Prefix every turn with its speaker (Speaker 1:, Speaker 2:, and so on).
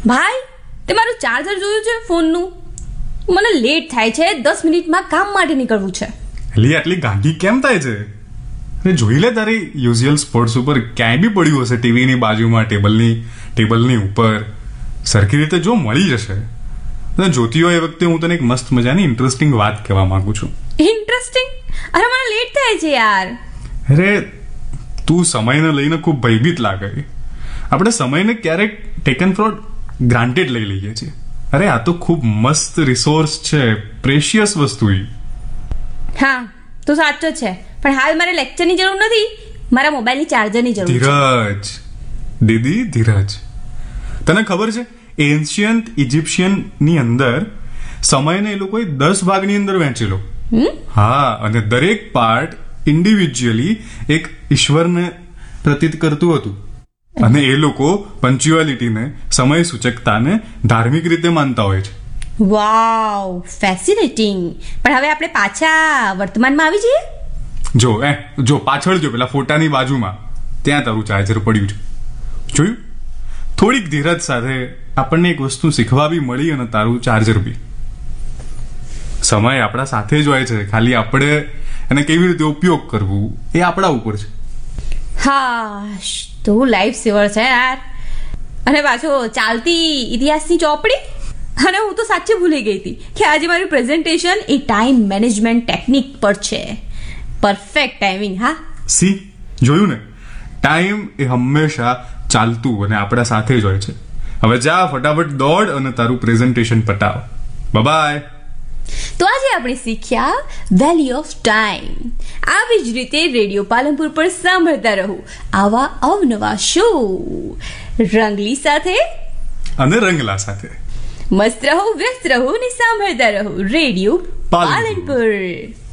Speaker 1: ભાઈ, તે મારું ચાર્જર જોયું છે ફોનનું? મને લેટ થાય છે, 10 મિનિટમાં કામ માટે નીકળવું છે.
Speaker 2: એલી આટલી ગાંધી કેમ થાય છે? અરે જોઈ લે, તારી યુઝ્યુઅલ સ્પોર્ટ્સ ઉપર ક્યાંય બી પડ્યું હશે, ટીવીની બાજુમાં, ટેબલની ઉપર. સરખી રીતે જો, મળી જશે. અને જોતી હોય એ વખતે હું તને એક મસ્ત મજાની ઇન્ટરેસ્ટિંગ વાત કહેવા માંગુ છું.
Speaker 1: ઇન્ટરેસ્ટિંગ? અરે મને લેટ થાય છે યાર.
Speaker 2: અરે તું સમયને લઈને ખૂબ ભયભીત લાગે. આપણે સમયને ક્યારેક ટેકન ફોર ગ્રાન્ટેડ લઈ લઈએ છીએ. અરે આ તો ખૂબ મસ્ત રિસોર્સ છે, પ્રેશિયસ વસ્તુ.
Speaker 1: હા, તું સાચો છે, પણ હાલ મારે લેક્ચરની જરૂર નથી, મારા મોબાઈલની ચાર્જરની જરૂર છે.
Speaker 2: ધીરજ દીદી, ધીરજ. તને ખબર છે, એન્શિયન્ટ ઇજિપ્શિયનની અંદર સમયને એ લોકોએ 10 ભાગની અંદર વહેંચેલો. હા, અને દરેક પાર્ટ ઇન્ડિવિજ્યુઅલી એક ઈશ્વરને પ્રતીત કરતું હતું. અને એ લોકો પંચ્યુઆલિટીને, સમય સૂચકતાને ધાર્મિક રીતે માનતા હોય છે.
Speaker 1: વાવ, ફેસિનેટિંગ. પણ હવે આપણે પાછા વર્તમાનમાં આવી જઈએ.
Speaker 2: જો પાછળ જો, પેલા ફોટાની બાજુમાં ત્યાં તારું ચાર્જર પડ્યું છે, જોયું? થોડીક ધીરજ સાથે આપણને એક વસ્તુ શીખવા બી મળી, અને તારું ચાર્જર બી. સમય આપણા સાથે જ હોય છે, ખાલી આપણે એને કેવી રીતે ઉપયોગ કરવું એ આપણા ઉપર છે.
Speaker 1: હા, તું લાઈફ સેવર છે યાર. અને પાછો ચાલતી ઇતિહાસની ચોપડી. અને હું તો સાચે ભૂલી ગઈ હતી કે આજે મારું પ્રેઝન્ટેશન એ ટાઈમ મેનેજમેન્ટ ટેકનિક પર છે. Perfect timing. હા,
Speaker 2: સી, જોયું ને? ટાઈમ એ હંમેશા ચાલતું અને આપણા સાથે જ હોય છે. હવે જા, ફટાફટ દોડ અને તારું પ્રેઝન્ટેશન પટાવ. બાય.
Speaker 1: તો આજે આપણે શીખ્યા વેલ્યુ ઓફ ટાઈમ. આવી જ રીતે રેડિયો પાલનપુર પર સાંભળતા રહો આવા અવનવા શો, રંગલી સાથે
Speaker 2: અને રંગલા સાથે.
Speaker 1: મસ્ત રહો, વ્યસ્ત રહો અને સાંભળતા રહો રેડિયો પાલનપુર.